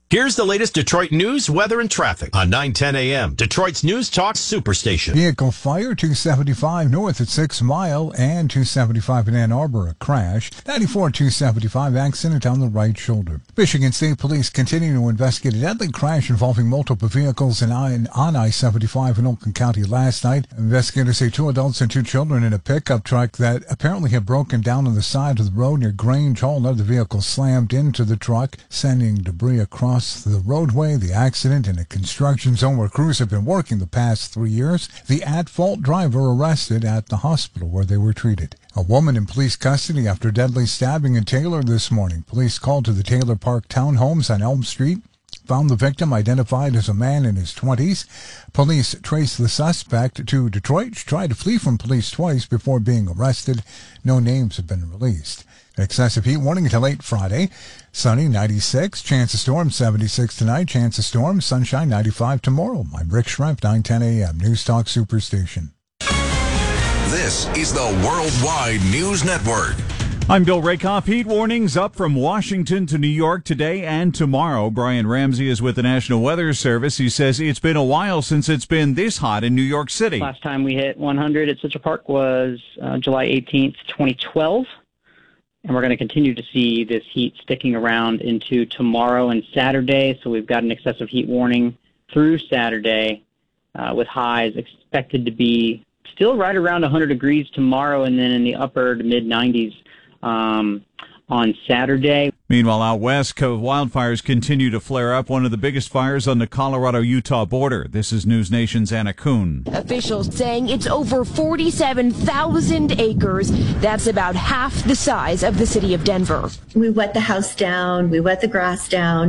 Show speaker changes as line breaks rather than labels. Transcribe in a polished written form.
Here's the latest Detroit news, weather, and traffic on 9:10 a.m. Detroit's News Talk Superstation.
Vehicle fire, 275 north at 6 Mile and 275 in Ann Arbor, a crash. 94 275 accident on the right shoulder. Michigan State Police continue to investigate a deadly crash involving multiple vehicles on I-75 in Oakland County last night. Investigators say 2 adults and 2 children in a pickup truck that apparently had broken down on the side of the road near Grange Hall. Another vehicle slammed into the truck, sending debris across the roadway. The accident in a construction zone where crews have been working the past 3 years. The at-fault driver arrested at the hospital where they were treated. A woman in police custody after deadly stabbing in Taylor this morning. Police called to the Taylor Park townhomes on Elm Street. Found the victim identified as a man in his 20s. Police traced the suspect to Detroit. She tried to flee from police twice before being arrested. No names have been released. Excessive heat warning until late Friday. Sunny, 96. Chance of storms, 76 tonight. Chance of storms, sunshine, 95 tomorrow. I'm Rick Schrempf, 9:10 a.m. News Talk Superstation.
This is the Worldwide News Network.
I'm Bill Rakoff. Heat warnings up from Washington to New York today and tomorrow. Brian Ramsey is with the National Weather Service. He says it's been a while since it's been this hot in New York City.
Last time we hit 100 at Central Park was July 18th, 2012. And we're going to continue to see this heat sticking around into tomorrow and Saturday. So we've got an excessive heat warning through Saturday with highs expected to be still right around 100 degrees tomorrow and then in the upper to mid-90s on Saturday.
Meanwhile, out west, wildfires continue to flare up. One of the biggest fires on the Colorado-Utah border. This is News Nation's Anna Kuhn.
Officials saying it's over 47,000 acres. That's about half the size of the city of Denver.
We wet the house down. We wet the grass down.